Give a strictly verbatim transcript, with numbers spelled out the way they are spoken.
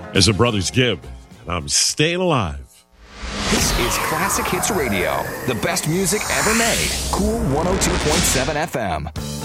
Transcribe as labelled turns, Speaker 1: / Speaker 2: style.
Speaker 1: As a brother's Gibb, and I'm staying alive.
Speaker 2: This is Classic Hits Radio, the best music ever made. Cool one oh two point seven F M.